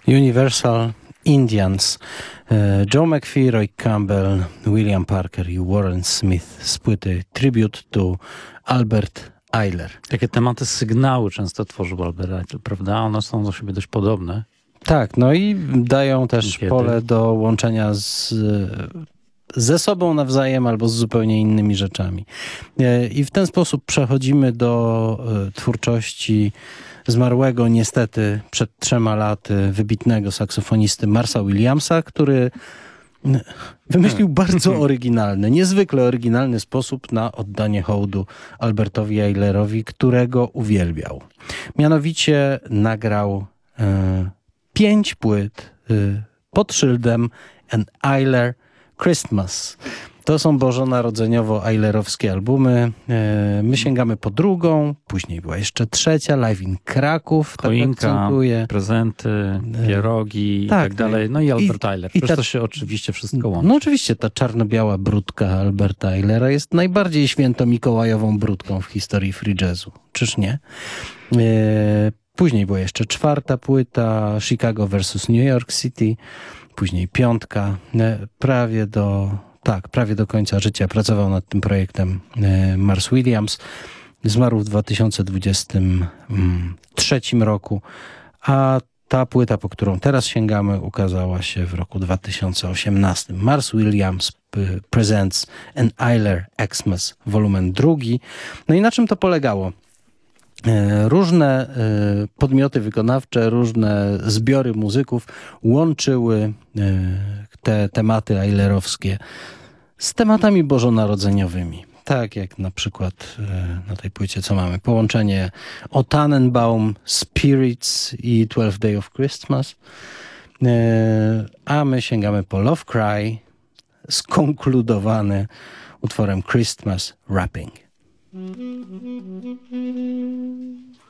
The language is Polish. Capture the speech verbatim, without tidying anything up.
Universal Indians. Joe McPhee, Roy Campbell, William Parker i Warren Smith z płyty Tribute to Albert Ayler. Takie tematy sygnały często tworzył Albert Ayler, prawda? One są do siebie dość podobne. Tak, no i dają też Kiedy? pole do łączenia z, ze sobą nawzajem albo z zupełnie innymi rzeczami. I w ten sposób przechodzimy do twórczości zmarłego niestety przed trzema laty wybitnego saksofonisty Marsa Williamsa, który wymyślił bardzo oryginalny, niezwykle oryginalny sposób na oddanie hołdu Albertowi Aylerowi, którego uwielbiał. Mianowicie nagrał e, pięć płyt e, pod szyldem An Ayler Christmas. To są bożonarodzeniowo-aylerowskie albumy. E, my sięgamy po drugą, później była jeszcze trzecia, Live in Kraków. Choinka, tak prezenty, pierogi i tak, tak dalej. No i Albert i, Ayler. I Przecież ta, to się oczywiście wszystko łączy. No oczywiście ta czarno-biała brudka Alberta Aylera jest najbardziej święto-mikołajową brudką w historii free jazzu. Czyż nie? E, później była jeszcze czwarta płyta, Chicago versus New York City. Później piątka, e, prawie do... Tak, prawie do końca życia pracował nad tym projektem Mars Williams. Zmarł w dwa tysiące dwudziestym trzecim roku, a ta płyta, po którą teraz sięgamy, ukazała się w roku dwa tysiące osiemnastym. Mars Williams Presents An Ayler Xmas, wolumen drugi. No i na czym to polegało? Różne podmioty wykonawcze, różne zbiory muzyków łączyły te tematy aylerowskie z tematami bożonarodzeniowymi. Tak jak na przykład na tej płycie, co mamy. Połączenie O Tannenbaum, Spirits i Twelfth Day of Christmas. A my sięgamy po Love Cry, skonkludowany utworem Christmas Wrapping.